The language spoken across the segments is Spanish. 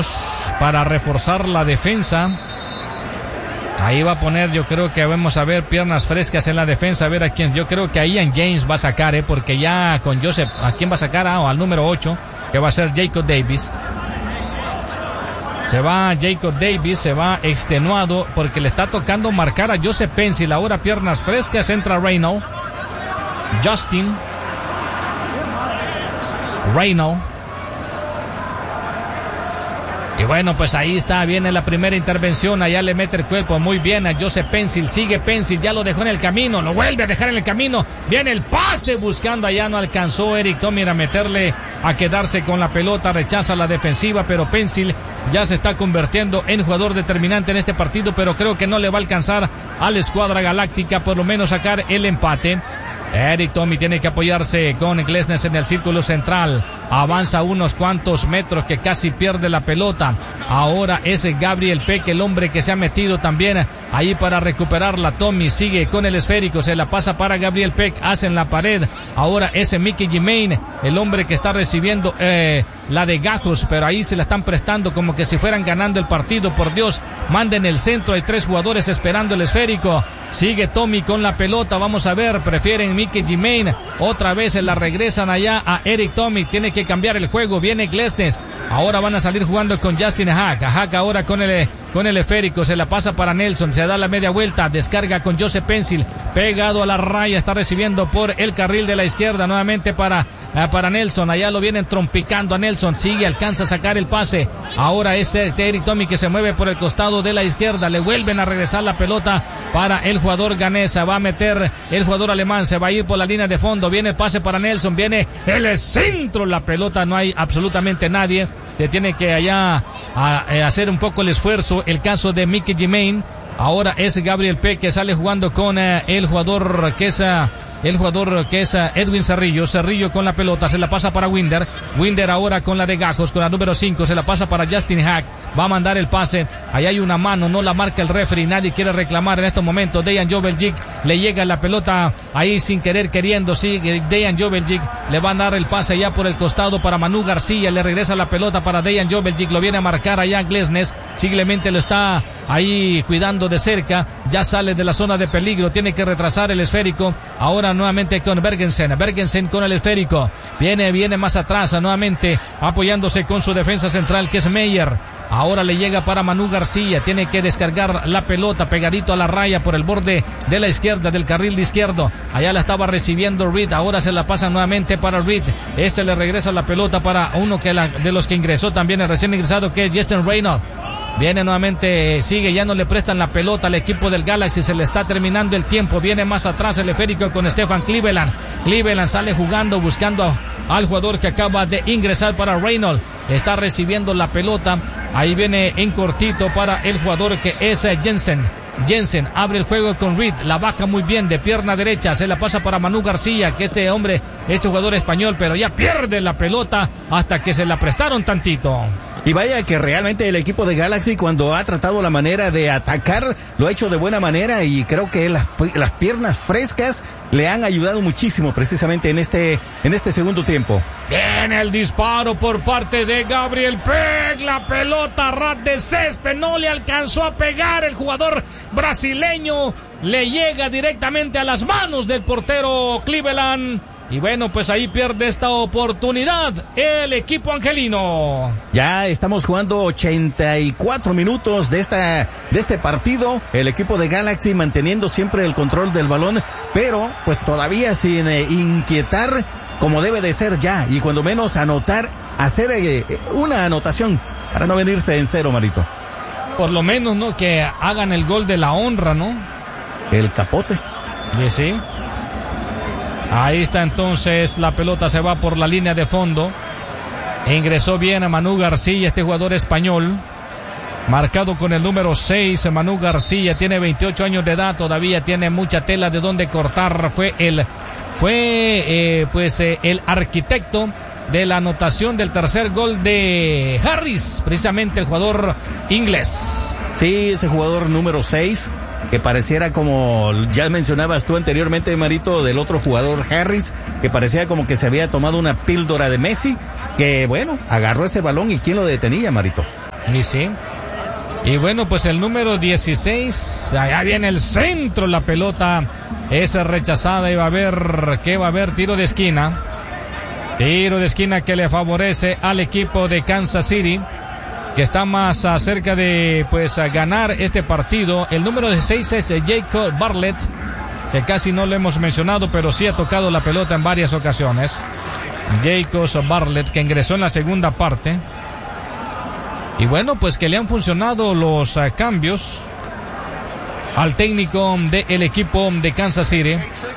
menos para reforzar la defensa. Ahí va a poner, yo creo que vamos a ver piernas frescas en la defensa, a ver a quién. Yo creo que a Ian James va a sacar, porque ya con Joseph, ¿a quién va a sacar? Al número 8, que va a ser Jacob Davis. Se va Jacob Davis, se va extenuado porque le está tocando marcar a Joseph Pencil. Ahora piernas frescas, entra Reynolds. Justin Reynolds. Y bueno, pues ahí está, viene la primera intervención, allá le mete el cuerpo muy bien a Joseph Pencil, sigue Pencil, ya lo dejó en el camino, lo vuelve a dejar en el camino, viene el pase buscando, allá no alcanzó Eric Tomir a meterle, a quedarse con la pelota, rechaza la defensiva, pero Pencil ya se está convirtiendo en jugador determinante en este partido, pero creo que no le va a alcanzar a la escuadra galáctica, por lo menos sacar el empate. Eric Tommy tiene que apoyarse con Glesnes en el círculo central. Avanza unos cuantos metros que casi pierde la pelota. Ahora es Gabriel Peck, el hombre que se ha metido también ahí para recuperarla. Tommy sigue con el esférico, se la pasa para Gabriel Peck, hace en la pared. Ahora es Mickey Gemain, el hombre que está recibiendo la de Gajos, pero ahí se la están prestando como que si fueran ganando el partido. Por Dios, manden el centro, hay 3 jugadores esperando el esférico. Sigue Tommy con la pelota, vamos a ver, prefieren Mickey Gemain, otra vez se la regresan allá a Eric Tommy, tiene que cambiar el juego, viene Glesnes, ahora van a salir jugando con Justin Hack, Hack ahora con el esférico, se la pasa para Nelson, se da la media vuelta, descarga con Joseph Pencil, pegado a la raya, está recibiendo por el carril de la izquierda, nuevamente para Nelson, allá lo vienen trompicando a Nelson, sigue, alcanza a sacar el pase, ahora es Eric Tommy que se mueve por el costado de la izquierda, le vuelven a regresar la pelota para el jugador ganesa, va a meter el jugador alemán, se va a ir por la línea de fondo, viene el pase para Nelson, viene el centro, la pelota, no hay absolutamente nadie, le tiene que allá hacer un poco el esfuerzo, el caso de Mickey Gemain. Ahora es Gabriel Peck que sale jugando con el jugador que es Edwin Cerrillo con la pelota, se la pasa para Winder ahora con la de Gajos, con la número 5, se la pasa para Justin Hack, va a mandar el pase, ahí hay una mano, no la marca el referee, nadie quiere reclamar en estos momentos. Dejan Joveljic le llega la pelota ahí sin querer queriendo, sí, Dejan Joveljic le va a dar el pase allá por el costado para Manu García, le regresa la pelota para Dejan Joveljic, lo viene a marcar allá Glesnes, simplemente lo está ahí cuidando de cerca, ya sale de la zona de peligro, tiene que retrasar el esférico, ahora nuevamente con Bergensen con el esférico, viene más atrás, nuevamente apoyándose con su defensa central que es Meyer, ahora le llega para Manu García, tiene que descargar la pelota pegadito a la raya por el borde de la izquierda, del carril de izquierdo, allá la estaba recibiendo Reed, ahora se la pasa nuevamente para Reed, le regresa la pelota para uno de los que ingresó también, el recién ingresado que es Justin Reynolds. Viene nuevamente, sigue, ya no le prestan la pelota al equipo del Galaxy, se le está terminando el tiempo, viene más atrás el esférico con Stephen Cleveland sale jugando, buscando al jugador que acaba de ingresar para Reynolds, está recibiendo la pelota, ahí viene en cortito para el jugador que es Jensen abre el juego con Reed, la baja muy bien de pierna derecha, se la pasa para Manu García, que este jugador español, pero ya pierde la pelota hasta que se la prestaron tantito. Y vaya que realmente el equipo de Galaxy cuando ha tratado la manera de atacar, lo ha hecho de buena manera y creo que las piernas frescas le han ayudado muchísimo precisamente en este segundo tiempo. Viene el disparo por parte de Gabriel Peck, la pelota ras de césped, no le alcanzó a pegar el jugador brasileño, le llega directamente a las manos del portero Cleveland. Y bueno, pues ahí pierde esta oportunidad el equipo angelino. Ya estamos jugando 84 minutos de este partido. El equipo de Galaxy manteniendo siempre el control del balón, pero pues todavía sin inquietar como debe de ser ya. Y cuando menos hacer una anotación para no venirse en cero, Marito. Por lo menos, ¿no? Que hagan el gol de la honra, ¿no? El capote. Sí. Ahí está entonces, la pelota se va por la línea de fondo. Ingresó bien a Manu García, este jugador español, marcado con el número 6, Manu García, tiene 28 años de edad, todavía tiene mucha tela de donde cortar. Fue el arquitecto de la anotación del tercer gol de Harris, precisamente el jugador inglés. Sí, ese jugador número 6. Que pareciera como ya mencionabas tú anteriormente, Marito, del otro jugador Harris, que parecía como que se había tomado una píldora de Messi, que bueno, agarró ese balón y ¿quién lo detenía, Marito? Y sí. Y bueno, pues el número 16, allá viene el centro, la pelota es rechazada y va a haber tiro de esquina. Tiro de esquina que le favorece al equipo de Kansas City, que está más cerca de pues ganar este partido. El número 16 es Jacob Bartlett, que casi no lo hemos mencionado, pero sí ha tocado la pelota en varias ocasiones. Jacob Bartlett, que ingresó en la segunda parte. Y bueno, pues que le han funcionado los cambios al técnico del equipo de Kansas City.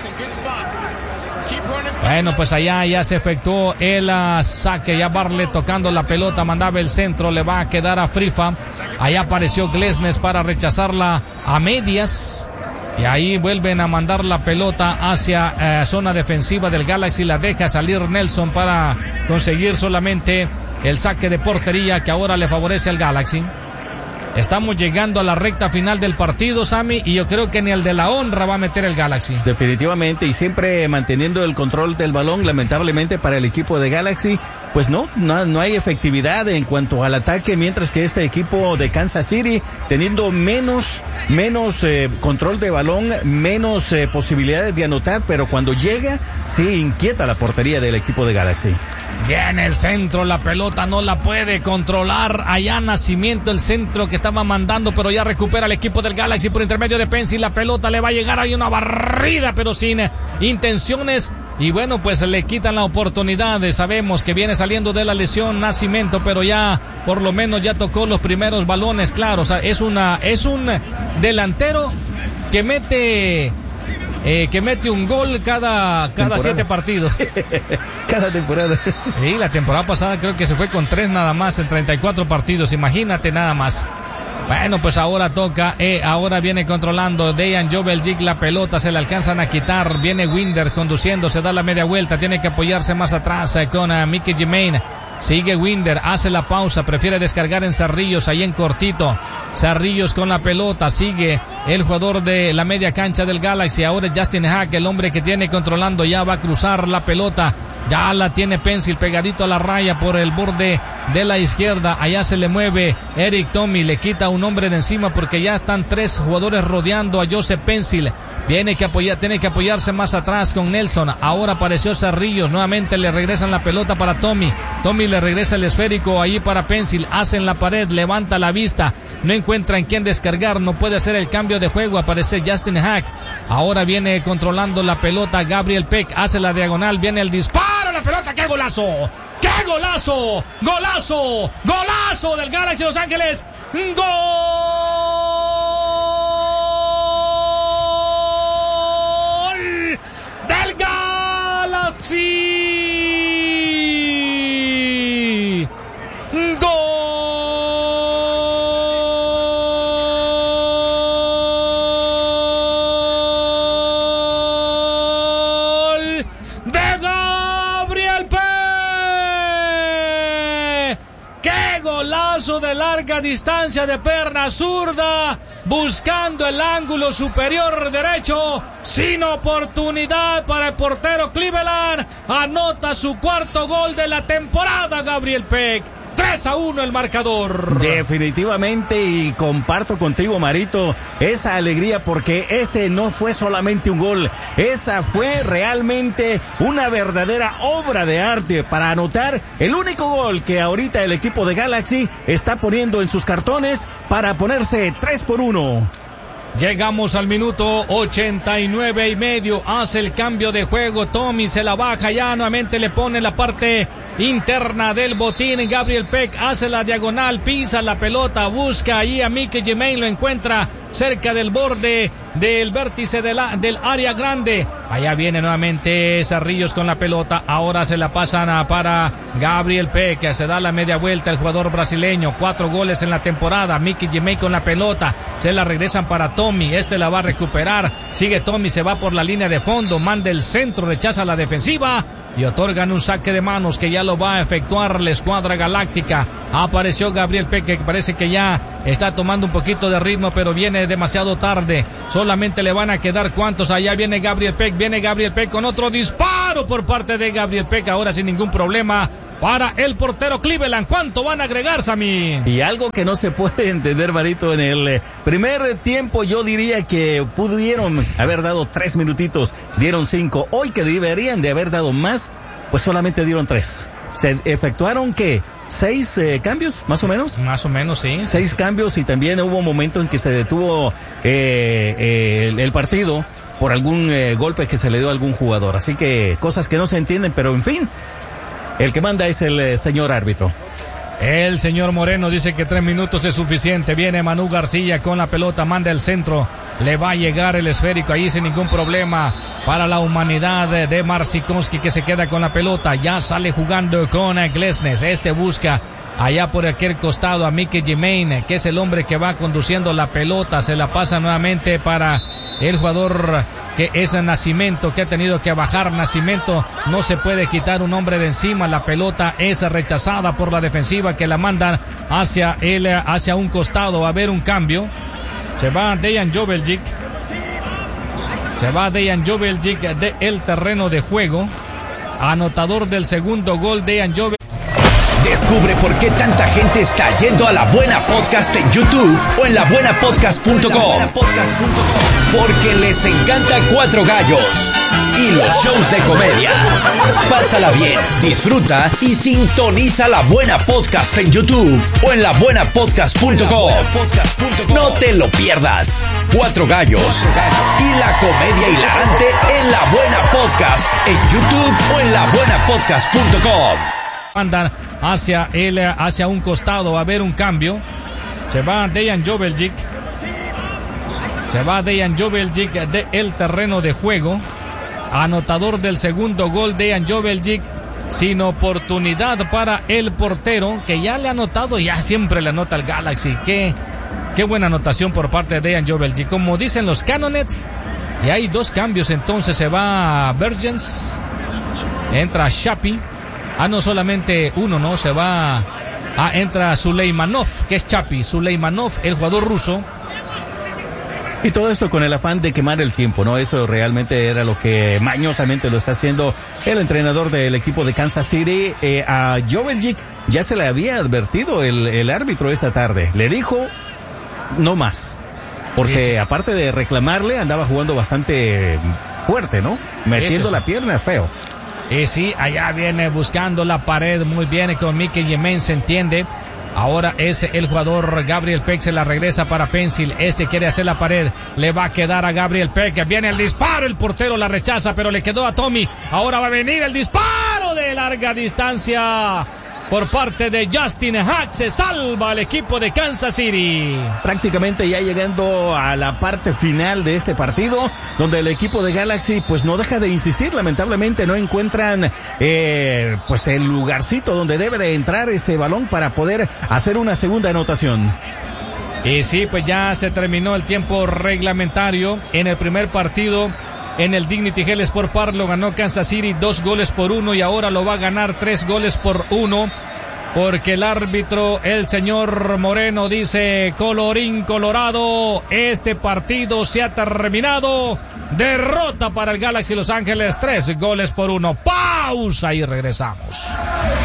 Bueno, pues allá ya se efectuó el saque, ya Bartlett tocando la pelota, mandaba el centro, le va a quedar a Frifa. Allá apareció Glesnes para rechazarla a medias. Y ahí vuelven a mandar la pelota hacia zona defensiva del Galaxy, la deja salir Nelson para conseguir solamente el saque de portería que ahora le favorece al Galaxy. Estamos llegando a la recta final del partido, Sammy, y yo creo que ni el de la honra va a meter el Galaxy. Definitivamente, y siempre manteniendo el control del balón. Lamentablemente para el equipo de Galaxy, pues no hay efectividad en cuanto al ataque, mientras que este equipo de Kansas City, teniendo menos control de balón, menos posibilidades de anotar, pero cuando llega, sí inquieta la portería del equipo de Galaxy. Viene el centro, la pelota no la puede controlar. Allá Nacimiento, el centro que estaba mandando, pero ya recupera el equipo del Galaxy por intermedio de Pensil. La pelota le va a llegar, hay una barrida, pero sin intenciones. Y bueno, pues le quitan la oportunidad. Sabemos que viene saliendo de la lesión Nacimiento, pero ya por lo menos ya tocó los primeros balones, claro. O sea, es un delantero que mete un gol cada 7 partidos. Cada temporada. Y la temporada pasada creo que se fue con 3 nada más en 34 partidos. Imagínate nada más. Bueno, pues ahora toca, ahora viene controlando Dejan Joveljic la pelota, se le alcanzan a quitar, viene Winder conduciendo, se da la media vuelta, tiene que apoyarse más atrás con Mickey Germain. Sigue Winder, hace la pausa, prefiere descargar en Cerrillos, ahí en cortito. Cerrillos con la pelota, sigue el jugador de la media cancha del Galaxy. Ahora es Justin Hack, el hombre que tiene controlando, ya va a cruzar la pelota. Ya la tiene Pensil pegadito a la raya por el borde de la izquierda. Allá se le mueve Eric Tommy, le quita un hombre de encima porque ya están 3 jugadores rodeando a Joseph Pensil. Tiene que apoyarse más atrás con Nelson. Ahora apareció Cerrillos. Nuevamente le regresan la pelota para Tommy. Tommy le regresa el esférico ahí para Pensil. Hacen la pared, levanta la vista. No encuentra en quién descargar. No puede hacer el cambio de juego. Aparece Justin Hack. Ahora viene controlando la pelota Gabriel Peck. Hace la diagonal. Viene el disparo. La pelota. ¡Qué golazo! ¡Qué golazo! ¡Golazo! ¡Golazo del Galaxy Los Ángeles! ¡Gol! ¡Del Galaxy! ¡Gol de Gabriel Peck! ¡Qué golazo de larga distancia de perna zurda! Buscando el ángulo superior derecho, sin oportunidad para el portero Cleveland. Anota su 4º gol de la temporada Gabriel Peck. 3-1 el marcador. Definitivamente, y comparto contigo, Marito, esa alegría, porque ese no fue solamente un gol, esa fue realmente una verdadera obra de arte para anotar el único gol que ahorita el equipo de Galaxy está poniendo en sus cartones para ponerse 3-1. Llegamos al minuto 89.5. Hace el cambio de juego. Tommy se la baja ya. Nuevamente le pone la parte interna del botín. Gabriel Peck hace la diagonal. Pisa la pelota. Busca ahí a Mickey Germain. Lo encuentra cerca del borde del vértice del área grande. Allá viene nuevamente Cerrillos con la pelota. Ahora se la pasan para Gabriel Peck. Se da la media vuelta el jugador brasileño. 4 goles en la temporada. Mickey Germain con la pelota. Se la regresan para Tommy. Este la va a recuperar. Sigue Tommy. Se va por la línea de fondo. Manda el centro. Rechaza la defensiva. Y otorgan un saque de manos que ya lo va a efectuar la escuadra galáctica. Apareció Gabriel Peck, que parece que ya está tomando un poquito de ritmo, pero viene demasiado tarde. Solamente le van a quedar cuantos. Allá viene Gabriel Peck con otro disparo por parte de Gabriel Peck. Ahora sin ningún problema para el portero Cleveland. ¿Cuánto van a agregar, Sammy? Y algo que no se puede entender, Marito, en el primer tiempo yo diría que pudieron haber dado 3 minutitos, dieron 5. Hoy que deberían de haber dado más, pues solamente dieron 3. Se efectuaron, ¿qué? 6 cambios, más o menos. Más o menos, sí. 6 cambios, y también hubo un momento en que se detuvo el partido por algún golpe que se le dio a algún jugador. Así que cosas que no se entienden, pero en fin, el que manda es el señor árbitro. El señor Moreno dice que 3 minutos es suficiente. Viene Manu García con la pelota, manda el centro. Le va a llegar el esférico ahí sin ningún problema para la humanidad de Marcinkowski, que se queda con la pelota. Ya sale jugando con Glesnes. Busca allá por aquel costado a Mike Germain, que es el hombre que va conduciendo la pelota. Se la pasa nuevamente para el jugador que es Nascimento, que ha tenido que bajar. Nascimento no se puede quitar un hombre de encima. La pelota es rechazada por la defensiva, que la mandan hacia un costado. Va a haber un cambio. Se va Dejan Joveljic. Se va Dejan Joveljic del terreno de juego. Anotador del segundo gol, Dejan Joveljic. Descubre por qué tanta gente está yendo a La Buena Podcast en YouTube o en labuenapodcast.com. Porque les encanta Cuatro Gallos y los shows de comedia. Pásala bien, disfruta y sintoniza La Buena Podcast en YouTube o en labuenapodcast.com. No te lo pierdas. Cuatro Gallos y la comedia hilarante en La Buena Podcast en YouTube o en labuenapodcast.com. Andan hacia un costado. Va a haber un cambio. Se va Dejan Joveljic. Se va Dejan Joveljic del terreno de juego. Anotador del segundo gol, Dejan Joveljic. Sin oportunidad para el portero, que ya le ha anotado, ya siempre le anota al Galaxy. Qué buena anotación por parte de Dejan Joveljic. Como dicen los Canonets. Y hay 2 cambios, entonces se va Bergens. Entra Shapi. No solamente uno, ¿no? Se va. Entra Suleimanov, que es Chapi. Suleimanov, el jugador ruso. Y todo esto con el afán de quemar el tiempo, ¿no? Eso realmente era lo que mañosamente lo está haciendo el entrenador del equipo de Kansas City. A Joveljic ya se le había advertido el árbitro esta tarde. Le dijo, no más. Porque sí, aparte de reclamarle, andaba jugando bastante fuerte, ¿no? Metiendo la pierna feo. Y sí, allá viene buscando la pared muy bien con Mike Germain, se entiende. Ahora es el jugador Gabriel Peck, se la regresa para Pencil. Quiere hacer la pared, le va a quedar a Gabriel Peck. Viene el disparo, el portero la rechaza, pero le quedó a Tommy. Ahora va a venir el disparo de larga distancia por parte de Justin Hack. Se salva el equipo de Kansas City. Prácticamente ya llegando a la parte final de este partido, donde el equipo de Galaxy pues no deja de insistir. Lamentablemente no encuentran pues el lugarcito donde debe de entrar ese balón para poder hacer una segunda anotación. Y sí, pues ya se terminó el tiempo reglamentario. En el primer partido, en el Dignity Health Sport Park, lo ganó Kansas City 2-1, y ahora lo va a ganar 3-1, porque el árbitro, el señor Moreno, dice: colorín colorado, este partido se ha terminado. Derrota para el Galaxy Los Ángeles, 3-1. Pausa y regresamos.